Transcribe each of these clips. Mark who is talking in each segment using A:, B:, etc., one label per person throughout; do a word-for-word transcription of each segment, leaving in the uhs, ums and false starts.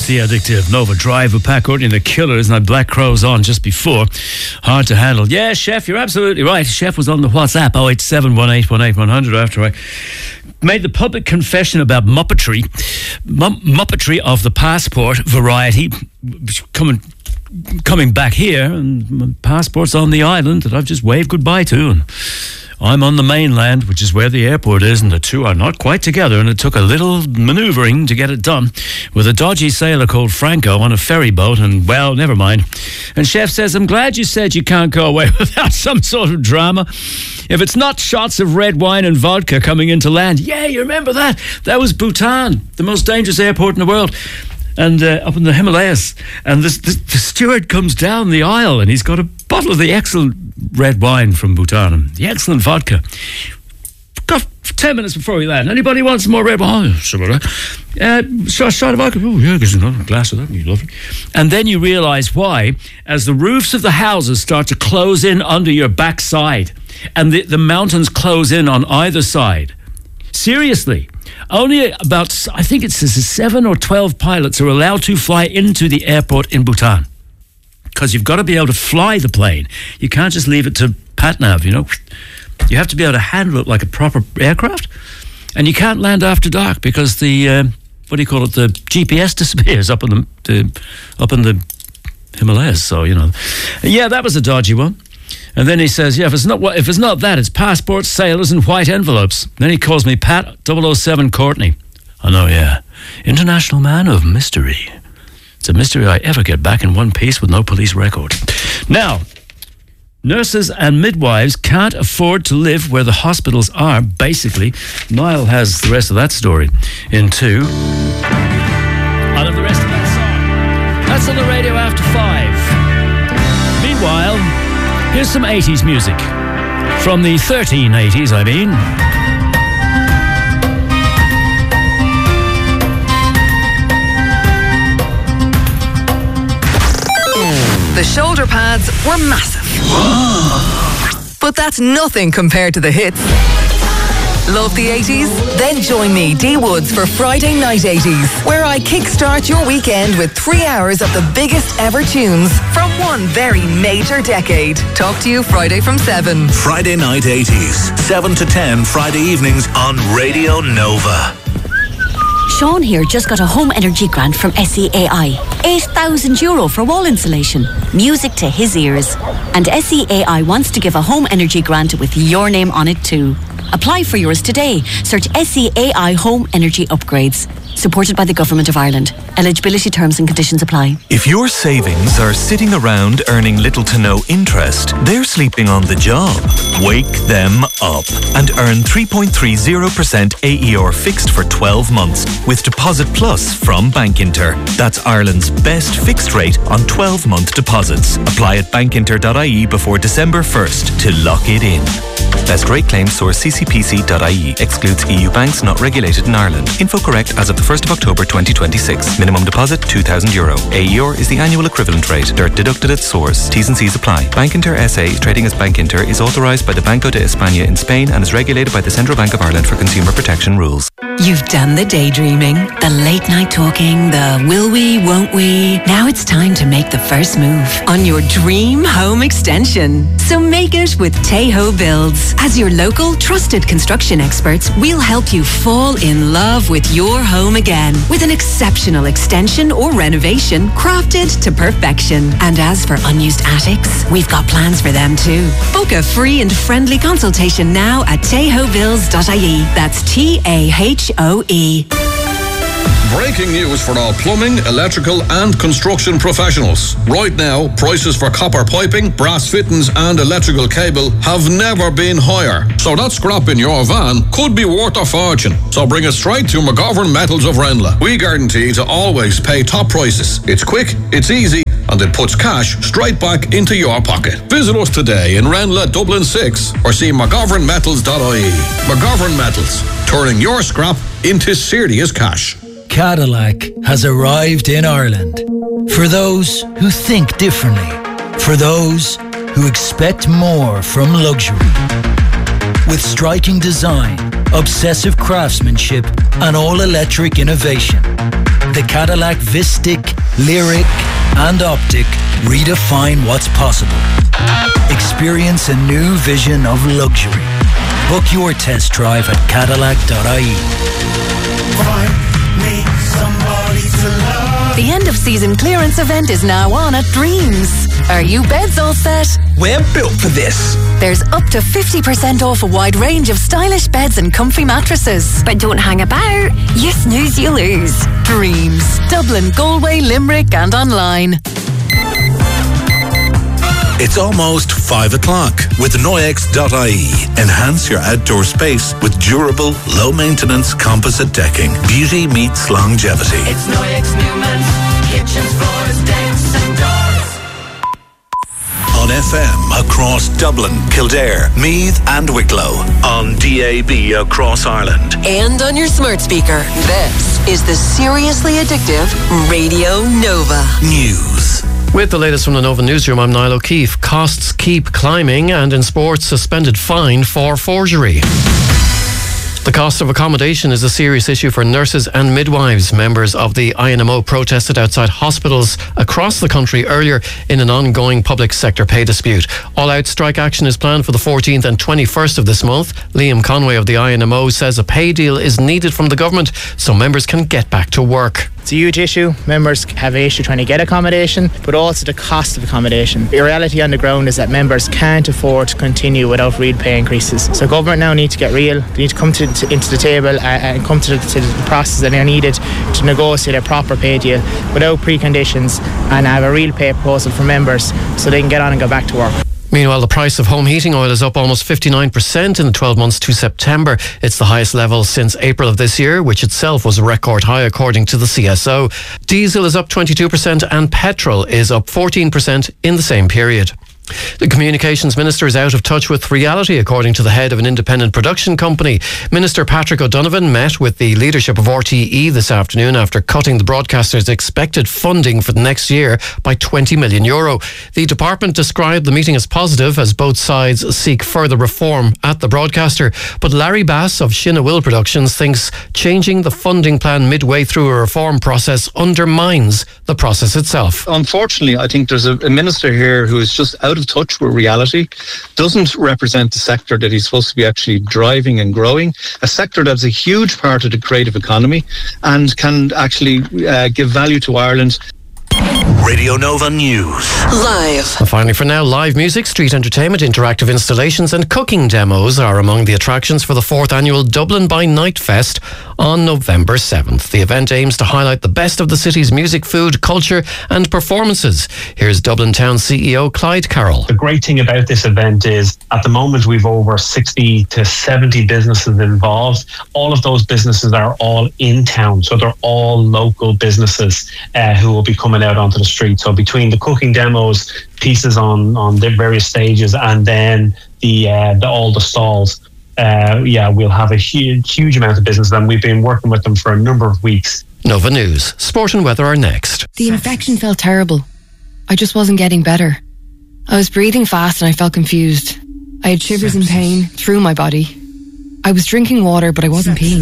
A: the addictive Nova Drive with Pat Courtney and the Killers, and I Black Crows on just before. Hard to handle. Yeah, Chef, you're absolutely right. Chef was on the WhatsApp oh eight seven, one eight one eight, one hundred after I made the public confession about muppetry, M- muppetry of the passport variety, coming coming back here, and my passport's on the island that I've just waved goodbye to, and I'm on the mainland, which is where the airport is, and the two are not quite together, and it took a little manoeuvring to get it done with a dodgy sailor called Franco on a ferry boat, and, well, never mind. And Chef says, I'm glad you said you can't go away without some sort of drama. If it's not shots of red wine and vodka coming into land, yeah, you remember that? That was Bhutan, the most dangerous airport in the world. And uh, up in the Himalayas, and this, this, the steward comes down the aisle, and he's got a bottle of the excellent red wine from Bhutan and the excellent vodka. Got ten minutes before we land. Anybody wants some more red wine? Uh, shot, shot of vodka. Oh, yeah, there's another glass of that. You lovely. And then you realise why, as the roofs of the houses start to close in under your backside, and the, the mountains close in on either side. Seriously. Only about, I think it says seven or twelve pilots are allowed to fly into the airport in Bhutan. Because you've got to be able to fly the plane. You can't just leave it to PatNav, you know. You have to be able to handle it like a proper aircraft. And you can't land after dark because the, uh, what do you call it, the G P S disappears up in the, the, up in the Himalayas. So, you know. Yeah, that was a dodgy one. And then he says, yeah, if it's not if it's not that, it's passports, sailors, and white envelopes. Then he calls me Pat double oh seven Courtney. I know, yeah. International man of mystery. It's a mystery I ever get back in one piece with no police record. Now, nurses and midwives can't afford to live where the hospitals are, basically. Niall has the rest of that story in two. I love the rest of that song. That's on the radio after five. Meanwhile, here's some eighties music. From the thirteen eighties, I mean.
B: The shoulder pads were massive. But that's nothing compared to the hits. Love the eighties? Then join me, Dee Woods, for Friday Night eighties, where I kickstart your weekend with three hours of the biggest ever tunes from one very major decade. Talk to you Friday from seven.
C: Friday Night eighties, seven to ten Friday evenings on Radio Nova.
D: Sean here just got a home energy grant from S E A I. eight thousand euro for wall insulation. Music to his ears. And S E A I wants to give a home energy grant with your name on it too. Apply for yours today. Search S E A I Home Energy Upgrades. Supported by the Government of Ireland. Eligibility terms and conditions apply.
E: If your savings are sitting around earning little to no interest, they're sleeping on the job. Wake them up and earn three point three zero percent A E R fixed for twelve months with Deposit Plus from Bankinter. That's Ireland's best fixed rate on twelve-month deposits. Apply at bankinter dot I E before December first to lock it in. Best rate claim source c c p c dot I E. Excludes E U banks not regulated in Ireland. Info correct as of the first of October twenty twenty-six. Minimum deposit two thousand euro. A E R is the annual equivalent rate. Dirt deducted at source. T's and C's apply. Bankinter S A, trading as Bankinter, is authorised by the Banco de España in Spain and is regulated by the Central Bank of Ireland for consumer protection rules.
F: You've done the daydreaming, the late night talking, the will we, won't we. Now it's time to make the first move on your dream home extension. So make it with Tejo Builds. As your local, trusted construction experts, we'll help you fall in love with your home again with an exceptional extension or renovation crafted to perfection. And as for unused attics, we've got plans for them too. Book a free and friendly consultation now at tejo builds dot I E. That's T A H O E.
G: Breaking news for all plumbing, electrical and construction professionals. Right now, prices for copper piping, brass fittings and electrical cable have never been higher. So that scrap in your van could be worth a fortune. So bring it straight to McGovern Metals of Renla. We guarantee to always pay top prices. It's quick, it's easy, and it puts cash straight back into your pocket. Visit us today in Renla, Dublin six or see mcgovern metals dot I E. McGovern Metals, turning your scrap into serious cash.
H: Cadillac has arrived in Ireland. For those who think differently. For those who expect more from luxury. With striking design, obsessive craftsmanship, and all-electric innovation. The Cadillac Vistic, Lyric and Optic redefine what's possible. Experience a new vision of luxury. Book your test drive at Cadillac dot I E.
I: Find me somebody to love.
B: The end of season clearance event is now on at Dreams. Are you beds all set?
J: We're built for this.
B: There's up to fifty percent off a wide range of stylish beds and comfy mattresses.
D: But don't hang about. You snooze, you lose.
B: Dreams. Dublin, Galway, Limerick and online.
C: It's almost five o'clock with Noyex dot I E. Enhance your outdoor space with durable, low-maintenance composite decking. Beauty meets longevity.
I: It's Noyex Newman. Kitchens, floors, decks and doors.
C: On F M across Dublin, Kildare, Meath and Wicklow. On D A B across Ireland.
F: And on your smart speaker. This is the seriously addictive Radio Nova.
C: News.
K: With the latest from the Nova Newsroom, I'm Niall O'Keefe. Costs keep climbing, and in sports, suspended fine for forgery. The cost of accommodation is a serious issue for nurses and midwives. Members of the I N M O protested outside hospitals across the country earlier in an ongoing public sector pay dispute. All-out strike action is planned for the fourteenth and twenty-first of this month. Liam Conway of the I N M O says a pay deal is needed from the government so members can get back to work.
L: It's a huge issue. Members have an issue trying to get accommodation, but also the cost of accommodation. The reality on the ground is that members can't afford to continue without real pay increases. So government now need to get real. They need to come to, to, into the table and come to the, to the process that are needed to negotiate a proper pay deal without preconditions and have a real pay proposal for members so they can get on and go back to work.
K: Meanwhile, the price of home heating oil is up almost fifty-nine percent in the twelve months to September. It's the highest level since April of this year, which itself was a record high according to the C S O. Diesel is up twenty-two percent and petrol is up fourteen percent in the same period. The Communications Minister is out of touch with reality, according to the head of an independent production company. Minister Patrick O'Donovan met with the leadership of R T E this afternoon after cutting the broadcaster's expected funding for the next year by twenty million euro. The department described the meeting as positive as both sides seek further reform at the broadcaster. But Larry Bass of Shinna Will Productions thinks changing the funding plan midway through a reform process undermines the process itself.
M: Unfortunately, I think there's a, a minister here who is just out of touch with reality, doesn't represent the sector that he's supposed to be actually driving and growing, a sector that's a huge part of the creative economy and can actually uh, give value to Ireland.
C: Radio Nova News.
F: Live.
K: And finally for now, live music, street entertainment, interactive installations and cooking demos are among the attractions for the fourth annual Dublin by Night Fest on November seventh. The event aims to highlight the best of the city's music, food, culture and performances. Here's Dublin Town C E O Clyde Carroll.
N: The great thing about this event is at the moment we've over sixty to seventy businesses involved. All of those businesses are all in town, so they're all local businesses uh, who will be coming out onto the street. So between the cooking demos, pieces on on the various stages, and then the, uh, the all the stalls, uh, yeah, we'll have a huge, huge amount of business, and we've been working with them for a number of weeks.
K: Nova News, sport and weather are next.
O: The infection felt terrible. I just wasn't getting better. I was breathing fast and I felt confused. I had shivers and pain through my body. I was drinking water, but I wasn't peeing.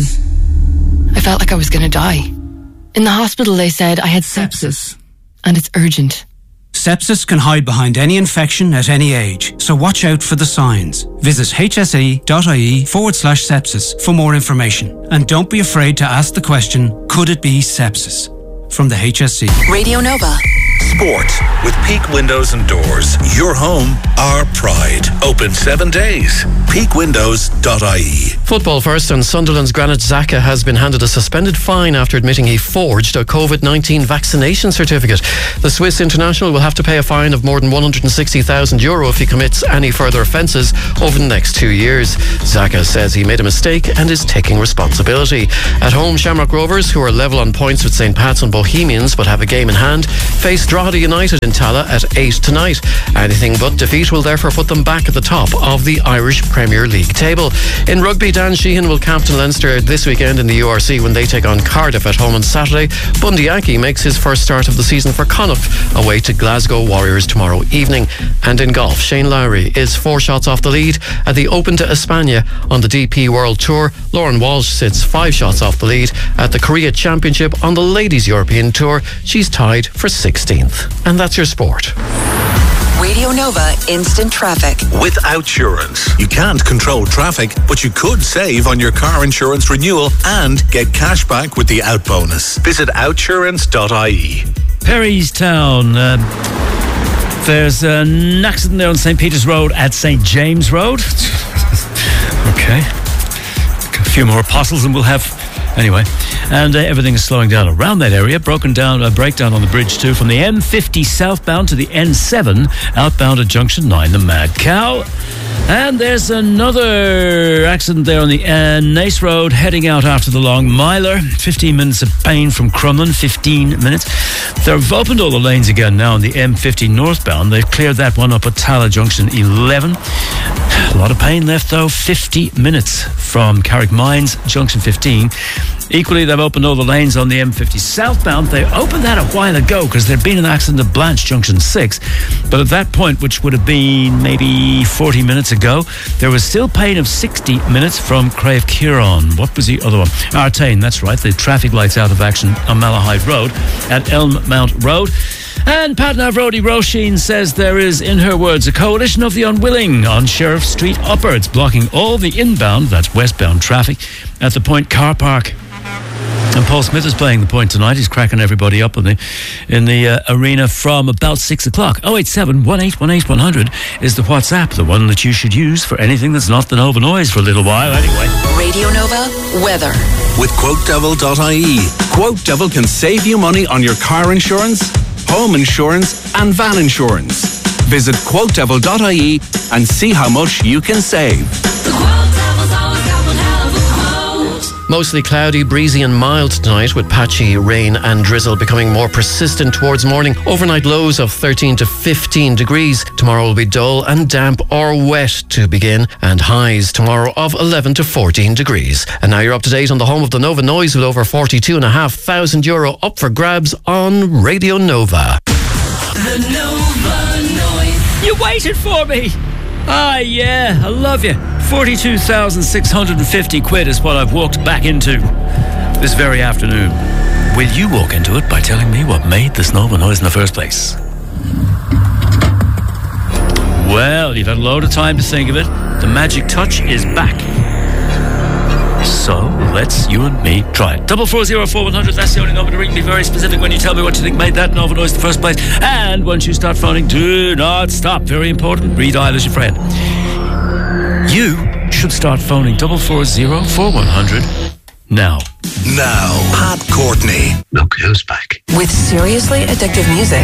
O: I felt like I was going to die. In the hospital, they said I had sepsis, and it's urgent.
P: Sepsis can hide behind any infection at any age, so watch out for the signs. Visit hse.ie forward slash sepsis for more information. And don't be afraid to ask the question, could it be sepsis? From the H S E.
F: Radio Nova.
C: Sport with Peak Windows and Doors. Your home, our pride. Open seven days. peak windows dot I E.
K: Football first, and Sunderland's Granit Xhaka has been handed a suspended fine after admitting he forged a covid nineteen vaccination certificate. The Swiss international will have to pay a fine of more than one hundred sixty thousand euro if he commits any further offences over the next two years. Xhaka says he made a mistake and is taking responsibility. At home, Shamrock Rovers, who are level on points with Saint Pat's and Bohemians but have a game in hand, face Drogheda United in Tala at eight tonight. Anything but defeat will therefore put them back at the top of the Irish Premier Premier League table. In rugby, Dan Sheehan will captain Leinster this weekend in the U R C when they take on Cardiff at home on Saturday. Bundee Aki makes his first start of the season for Connacht away to Glasgow Warriors tomorrow evening. And in golf, Shane Lowry is four shots off the lead at the Open to España on the D P World Tour. Lauren Walsh sits five shots off the lead at the Korea Championship on the Ladies European Tour. She's tied for sixteenth. And that's your sport.
B: Radio Nova Instant Traffic.
C: With Outsurance, you can't control traffic, but you could save on your car insurance renewal and get cash back with the Out Bonus. Visit outsurance dot I E.
A: Perrystown. Uh, there's an accident there on Saint Peter's Road at Saint James Road. Okay. A few more apostles and we'll have... Anyway, and uh, everything is slowing down around that area. Broken down, a uh, breakdown on the bridge too, from the M fifty southbound to the N seven outbound at Junction nine, the Mad Cow. And there's another accident there on the uh, Nace Road, heading out after the Long Miler. fifteen minutes of pain from Crumlin, fifteen minutes. They've opened all the lanes again now on the M fifty northbound. They've cleared that one up at Tala Junction eleven. A lot of pain left though, fifty minutes from Carrick Mines, Junction fifteen. Equally, they've opened all the lanes on the M fifty southbound. They opened that a while ago because there'd been an accident at Blanche Junction six. But at that point, which would have been maybe forty minutes ago, there was still pain of sixty minutes from Crave Kieran. What was the other one? Artane, that's right. The traffic lights out of action on Malahide Road at Elm Mount Road. And Patna Brody Roisin says there is, in her words, a coalition of the unwilling on Sheriff Street upwards, blocking all the inbound, that's westbound traffic, at the Point car park. And Paul Smith is playing the Point tonight. He's cracking everybody up in the in the uh, arena from about six o'clock. oh eight seven, one eight one eight, one hundred is the WhatsApp, the one that you should use for anything that's not the Nova Noise for a little while anyway.
B: Radio Nova weather.
C: With quote devil dot I E.
J: Quote Devil can save you money on your car insurance, home insurance and van insurance. Visit quote devil dot I E and see how much you can save.
I: The Quote Devil's always got one hell of a quote.
K: Mostly cloudy, breezy and mild tonight, with patchy rain and drizzle becoming more persistent towards morning. Overnight lows of thirteen to fifteen degrees. Tomorrow will be dull and damp or wet to begin, and highs tomorrow of eleven to fourteen degrees. And now you're up to date on the home of the Nova Noise, with over forty-two and a half thousand euro up for grabs on Radio Nova.
I: The Nova Noise.
A: You waited for me. Ah, yeah, I love you. forty-two thousand six hundred fifty quid is what I've walked back into this very afternoon. Will you walk into it by telling me what made this Nova Noise in the first place? Well, you've had a load of time to think of it. The magic touch is back. So, let's you and me try it. Double four zero four one hundred, that's the only number to ring. Be very specific when you tell me what you think made that Nova Noise in the first place. And once you start phoning, do not stop. Very important, redial as your friend. You should start phoning double four zero four one hundred now.
C: Now, Pat Courtney.
Q: Look who's back.
B: With seriously addictive music.